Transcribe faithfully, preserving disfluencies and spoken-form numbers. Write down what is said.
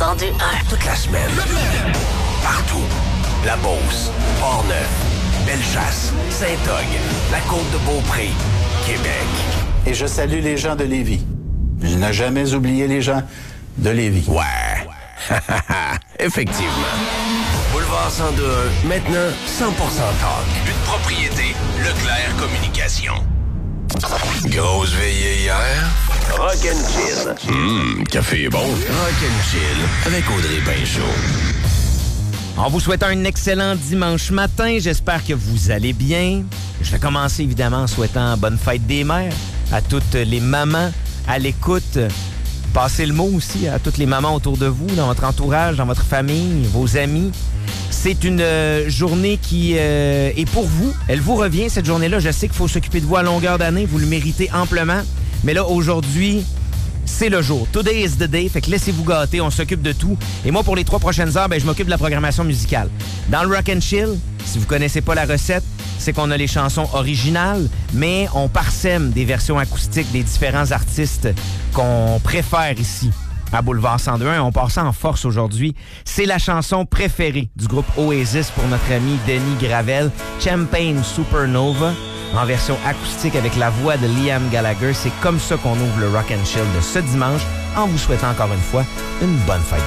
cent deux un. Toute la semaine. Partout. La Beauce, Port-Neuf, Bellechasse, Saint-Og, la Côte-de-Beaupré, Québec. Et je salue les gens de Lévis. Je n'ai jamais oublié les gens de Lévis. Ouais. Effectivement. Boulevard cent deux un, maintenant cent pour cent talk. Une propriété Leclerc Communication. Grosse veillée hier? Rock'n'Chill. Hum, café bon. Rock'n'Chill avec Audrey Pinchot. En vous souhaitant un excellent dimanche matin, j'espère que vous allez bien. Je vais commencer évidemment en souhaitant bonne fête des mères à toutes les mamans à l'écoute. Passez le mot aussi à toutes les mamans autour de vous, dans votre entourage, dans votre famille, vos amis. C'est une euh, journée qui euh, est pour vous. Elle vous revient, cette journée-là. Je sais qu'il faut s'occuper de vous à longueur d'année. Vous le méritez amplement. Mais là, aujourd'hui, c'est le jour. Today is the day. Fait que laissez-vous gâter. On s'occupe de tout. Et moi, pour les trois prochaines heures, ben, je m'occupe de la programmation musicale. Dans le Rock and Chill, si vous connaissez pas la recette, c'est qu'on a les chansons originales, mais on parsème des versions acoustiques des différents artistes qu'on préfère ici à Boulevard cent deux un. On part ça en force aujourd'hui. C'est la chanson préférée du groupe Oasis pour notre ami Denis Gravel, Champagne Supernova, en version acoustique avec la voix de Liam Gallagher. C'est comme ça qu'on ouvre le Rock and Chill de ce dimanche, en vous souhaitant encore une fois une bonne fête